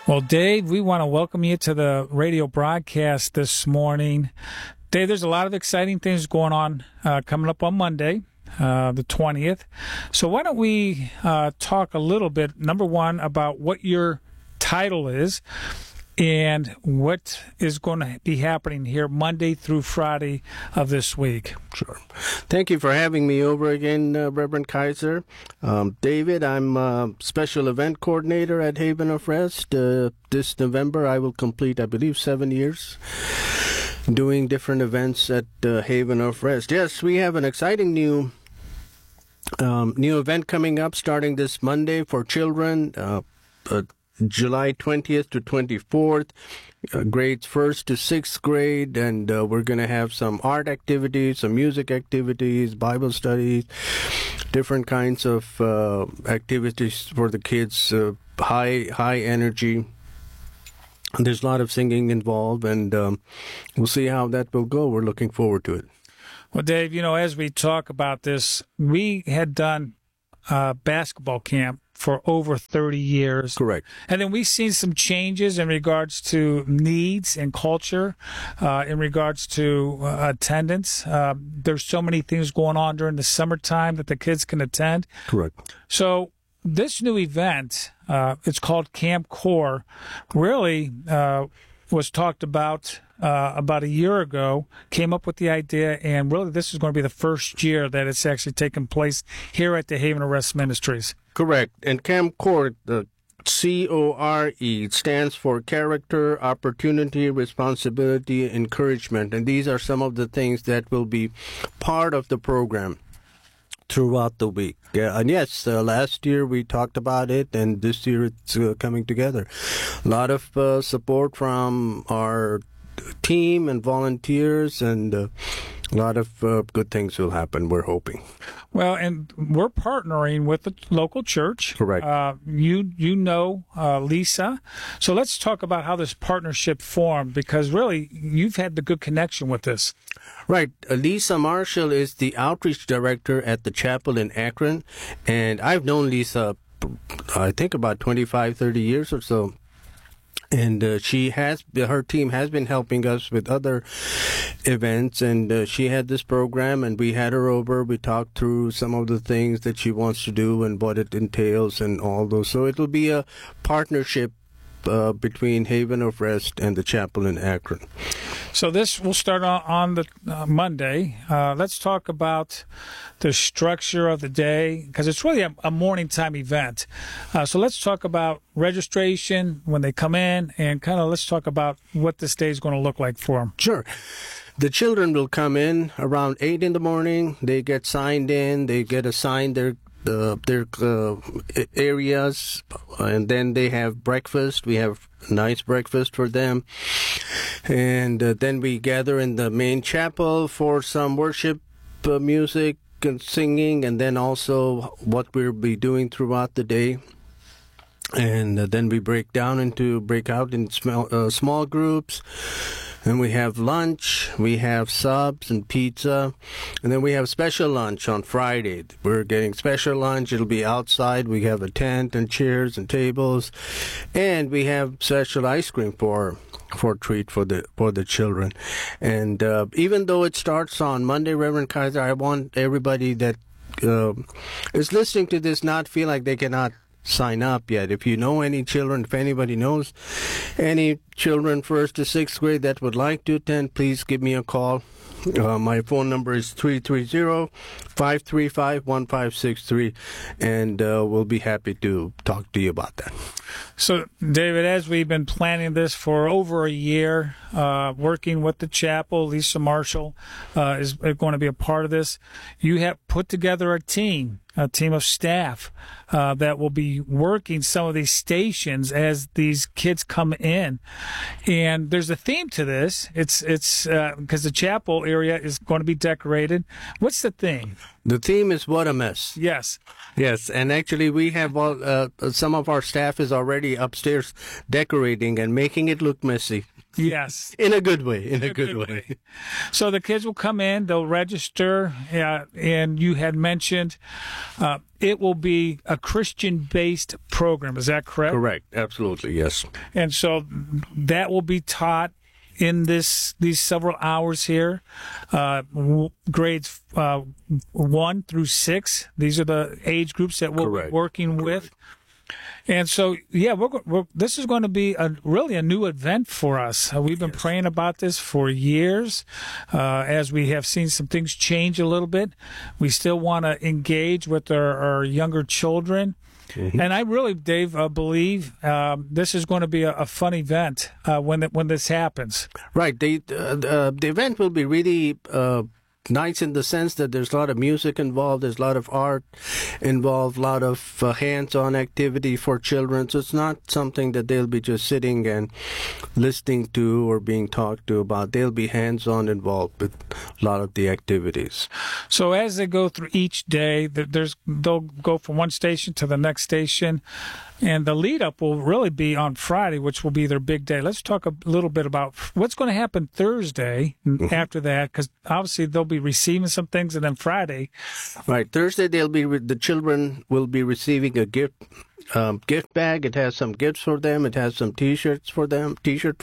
Well, Dave, we want to welcome you to the radio broadcast this morning. Dave, there's a lot of exciting things going on coming up on Monday, the 20th. So why don't we talk a little bit, number one, about what your title is and what is going to be happening here Monday through Friday of this week. Sure. Thank you for having me over again, Reverend Kaiser. David, I'm a special event coordinator at Haven of Rest. This November, I will complete, I believe, 7 years doing different events at Haven of Rest. Yes, we have an exciting new event coming up starting this Monday for children, July 20th to 24th, grades 1st to 6th grade, and we're going to have some art activities, some music activities, Bible studies, different kinds of activities for the kids, high energy. There's a lot of singing involved, and we'll see how that will go. We're looking forward to it. Well, Dave, as we talk about this, we had done basketball camp for over 30 years. Correct. And then we've seen some changes in regards to needs and culture, in regards to attendance. There's so many things going on during the summertime that the kids can attend. Correct. So this new event, it's called Camp Core, really was talked about a year ago, came up with the idea, and really this is going to be the first year that it's actually taken place here at the Haven of Rest Ministries. Correct. And Camp Core, the CORE, stands for Character, Opportunity, Responsibility, Encouragement. And these are some of the things that will be part of the program throughout the week. Yeah, and yes, last year we talked about it, and this year it's coming together. A lot of support from our team and volunteers, and a lot of good things will happen, we're hoping. Well, and we're partnering with the local church. Correct. You know Lisa. So let's talk about how this partnership formed, because really you've had the good connection with this. Right. Lisa Marshall is the outreach director at the chapel in Akron, and I've known Lisa, I think, about 25, 30 years or so. And her team has been helping us with other events, and she had this program, and we had her over. We talked through some of the things that she wants to do and what it entails and all those. So it'll be a partnership between Haven of Rest and the chapel in Akron. So this will start on the Monday. Let's talk about the structure of the day, because it's really a morning time event. So let's talk about registration when they come in, and let's talk about what this day is going to look like for them. Sure. The children will come in around 8 in the morning. They get signed in. They get assigned their areas, and then they have breakfast. We have nice breakfast for them, and then we gather in the main chapel for some worship music and singing, and then also what we'll be doing throughout the day. And then we break out in small groups. And we have lunch, we have subs and pizza, and then we have special lunch on Friday. We're getting special lunch. It'll be outside. We have a tent and chairs and tables, and we have special ice cream for treat for the children. And even though it starts on Monday, Reverend Kaiser, I want everybody that is listening to this not feel like they cannot sign up yet. If you know any children, if anybody knows any children 1st to 6th grade that would like to attend, please give me a call. My phone number is 330-535-1563, and we'll be happy to talk to you about that. So, David, as we've been planning this for over a year, working with the chapel, Lisa Marshall is going to be a part of this. You have put together a team of staff that will be working some of these stations as these kids come in. And there's a theme to this. It's because the chapel area is going to be decorated. What's the theme? The theme is What a Mess. Yes. Yes, and actually we have some of our staff is already upstairs decorating and making it look messy. Yes. In a good way. In a good way. So the kids will come in, they'll register, and you had mentioned it will be a Christian-based program. Is that correct? Correct. Absolutely. Yes. And so that will be taught in these several hours here, grades 1 through 6. These are the age groups that we'll be working with. And so, yeah, this is going to be really a new event for us. We've been praying about this for years. As we have seen some things change a little bit, we still want to engage with our younger children. Mm-hmm. And I really, Dave, believe this is going to be a fun event when this happens. Right. The event will be really nice in the sense that there's a lot of music involved, there's a lot of art involved, a lot of hands-on activity for children. So it's not something that they'll be just sitting and listening to or being talked to about. They'll be hands-on involved with a lot of the activities. So as they go through each day, they'll go from one station to the next station. And the lead up will really be on Friday, which will be their big day. Let's talk a little bit about what's going to happen Thursday after that, because obviously they'll be receiving some things, and then Friday. Right. Thursday, the children will be receiving a gift bag. It has some gifts for them. It has some t-shirt for them.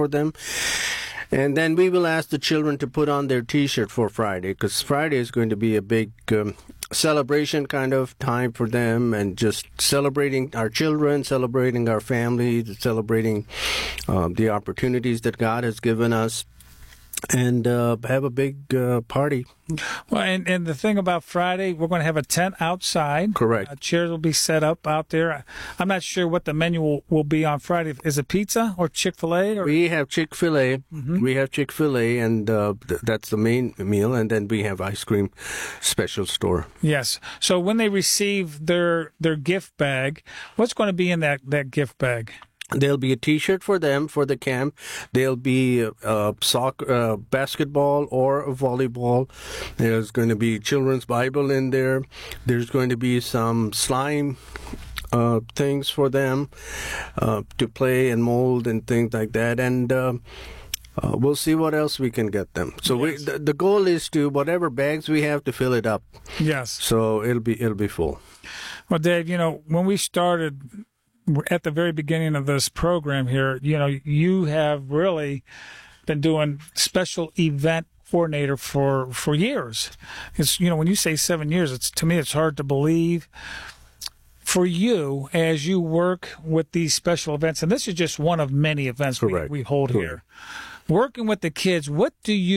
And then we will ask the children to put on their t-shirt for Friday, because Friday is going to be a big celebration kind of time for them, and just celebrating our children, celebrating our family, celebrating the opportunities that God has given us, and have a big party. Well, and the thing about Friday, we're going to have a tent outside. Correct. Chairs will be set up out there. I'm not sure what the menu will be on Friday. Is it pizza or Chick-fil-A? We have Chick-fil-A. Mm-hmm. We have Chick-fil-A, and that's the main meal. And then we have ice cream special store. Yes. So when they receive their gift bag, what's going to be in that gift bag? There'll be a t-shirt for them for the camp. There'll be soccer, basketball or volleyball. There's going to be children's Bible in there. There's going to be some slime things for them to play and mold and things like that. And we'll see what else we can get them. So yes. The goal is to, whatever bags we have, to fill it up. Yes. So it'll be full. Well, Dave, when we started at the very beginning of this program here, you have really been doing special event coordinator for years. It's, when you say 7 years, to me, it's hard to believe. For you, as you work with these special events, and this is just one of many events we hold here, working with the kids, what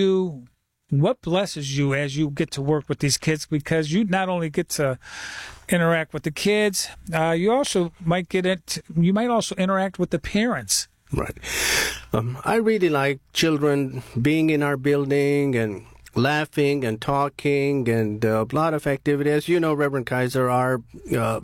blesses you as you get to work with these kids? Because you not only get to interact with the kids, you might also interact with the parents. Right. I really like children being in our building and laughing and talking, and a lot of activity. As you know, Reverend Kaiser, the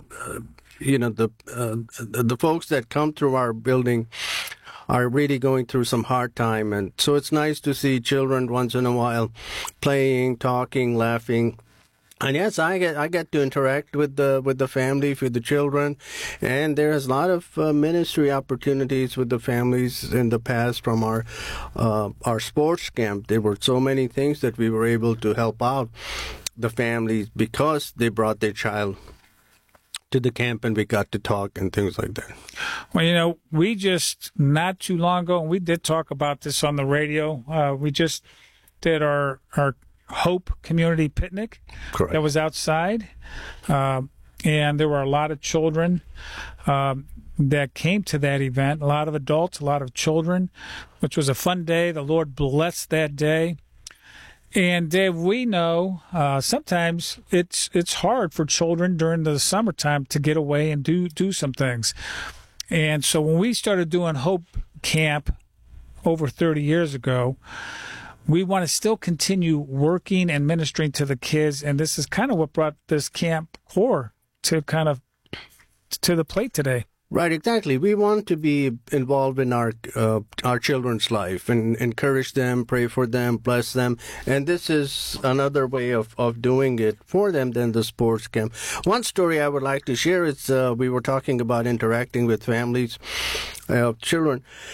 folks that come through our building are really going through some hard time, and so it's nice to see children once in a while playing, talking, laughing. And yes, I get to interact with the family, with the children, and there's a lot of ministry opportunities with the families in the past from our sports camp. There were so many things that we were able to help out the families because they brought their child to the camp, and we got to talk and things like that. Well, we just, not too long ago, and we did talk about this on the radio, we just did our Hope Community Picnic. Correct. That was outside, and there were a lot of children that came to that event, a lot of adults, a lot of children, which was a fun day. The Lord blessed that day. And Dave, we know sometimes it's hard for children during the summertime to get away and do some things. And so when we started doing Hope Camp over 30 years ago, we want to still continue working and ministering to the kids. And this is kind of what brought this Camp Core to the plate today. Right, exactly. We want to be involved in our children's life and encourage them, pray for them, bless them. And this is another way of doing it for them than the sports camp. One story I would like to share is we were talking about interacting with families, children.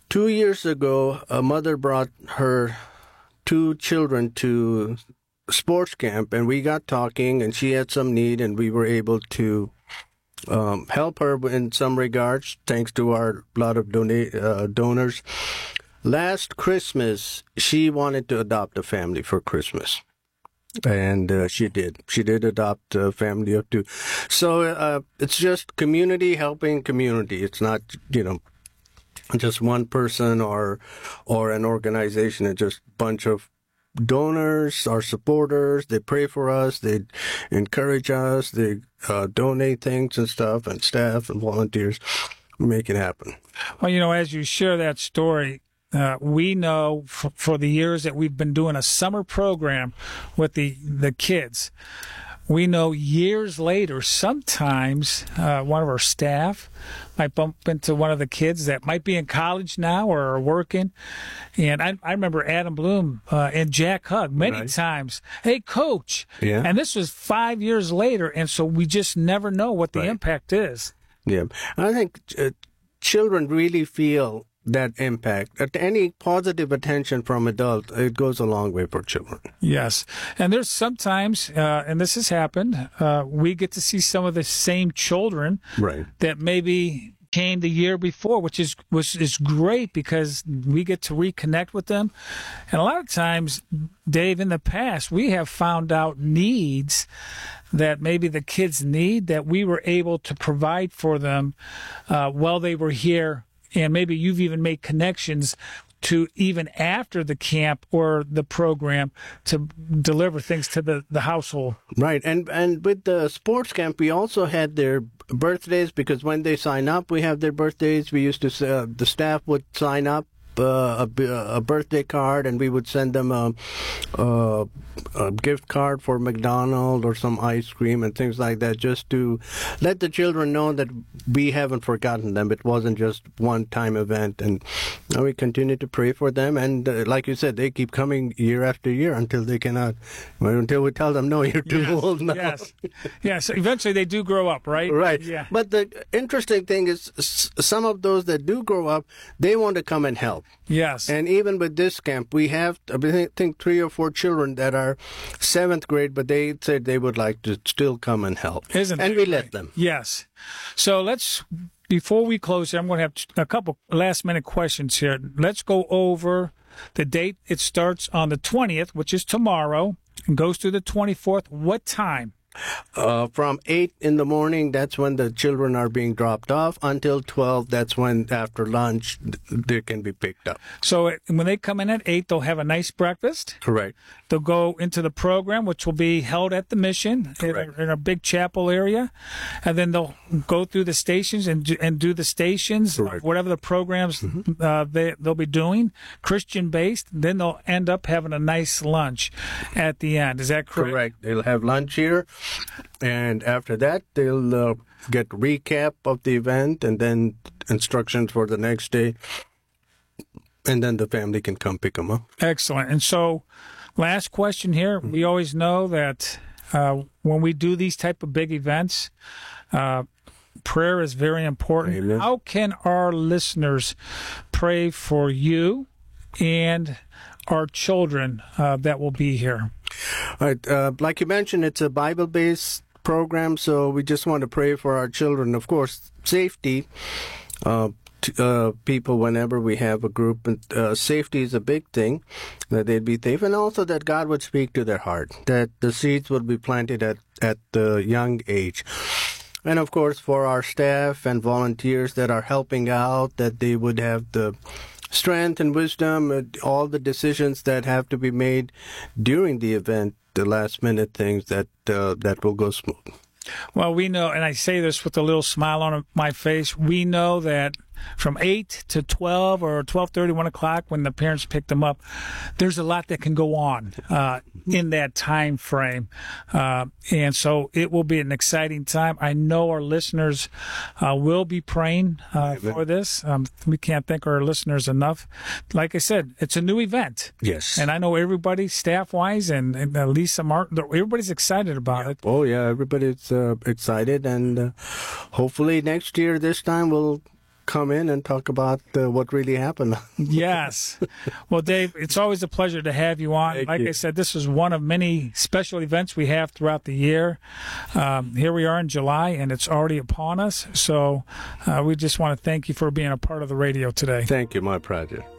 2 years ago, a mother brought her 2 children to sports camp, and we got talking, and she had some need, and we were able to help her in some regards, thanks to our lot of donors. Last Christmas, she wanted to adopt a family for Christmas. And she did. She did adopt a family of 2. So it's just community helping community. It's not, just one person or an organization. It's just a bunch of donors, our supporters. They pray for us. They encourage us. They donate things and stuff, and staff and volunteers. Make it happen. Well, as you share that story, we know for the years that we've been doing a summer program with the kids, we know years later, sometimes one of our staff might bump into one of the kids that might be in college now or are working. And I remember Adam Bloom and Jack Hugg many times. Hey, Coach. Yeah. And this was 5 years later. And so we just never know what the impact is. Yeah. I think children really feel that impact. Any positive attention from adults, it goes a long way for children. Yes. And there's sometimes, and this has happened, we get to see some of the same children that maybe came the year before, which is great because we get to reconnect with them. And a lot of times, Dave, in the past, we have found out needs that maybe the kids need that we were able to provide for them while they were here. And maybe you've even made connections to even after the camp or the program to deliver things to the household. Right. And with the sports camp, we also had their birthdays, because when they sign up, we have their birthdays. We used to, the staff would sign up a birthday card, and we would send them a gift card for McDonald's or some ice cream and things like that, just to let the children know that we haven't forgotten them. It wasn't just one-time event, and we continue to pray for them. And like you said, they keep coming year after year until they cannot, until we tell them, no, you're too old now. Yes. Eventually they do grow up, right? Right. Yeah. But the interesting thing is, some of those that do grow up, they want to come and help. Yes. And even with this camp, we have, I think, 3 or 4 children that are 7th grade, but they said they would like to still come and help. And we let them. Yes. So before we close here, I'm going to have a couple last-minute questions here. Let's go over the date. It starts on the 20th, which is tomorrow, and goes through the 24th. What time? From 8 in the morning, that's when the children are being dropped off, until 12, that's when after lunch they can be picked up. So when they come in at 8, they'll have a nice breakfast. Correct. They'll go into the program, which will be held at the mission in a big chapel area. And then they'll go through the stations and do the stations, whatever the programs they'll be doing, Christian-based. Then they'll end up having a nice lunch at the end. Is that correct? Correct. They'll have lunch here. And after that, they'll get recap of the event and then instructions for the next day. And then the family can come pick them up. Excellent. And so, last question here. We always know that when we do these type of big events, prayer is very important. Amen. How can our listeners pray for you and our children that will be here? All right. Like you mentioned, it's a Bible-based program, so we just want to pray for our children. Of course, safety. People, whenever we have a group, safety is a big thing, that they'd be safe, and also that God would speak to their heart, that the seeds would be planted at the young age. And of course, for our staff and volunteers that are helping out, that they would have the strength and wisdom, all the decisions that have to be made during the event, the last minute things that will go smooth. Well, we know, and I say this with a little smile on my face, we know that from 8 to 12 or 12:30, 1 o'clock, when the parents pick them up, there's a lot that can go on in that time frame. And so it will be an exciting time. I know our listeners will be praying for this. We can't thank our listeners enough. Like I said, it's a new event. Yes. And I know everybody, staff-wise, and Lisa Martin, everybody's excited about it. Oh, yeah, everybody's excited. And hopefully next year, this time, we'll come in and talk about what really happened. Yes. Well, Dave, it's always a pleasure to have you on. Thank like you. I said, this is one of many special events we have throughout the year. Here we are in July, and it's already upon us. So we just want to thank you for being a part of the radio today. Thank you, my pleasure.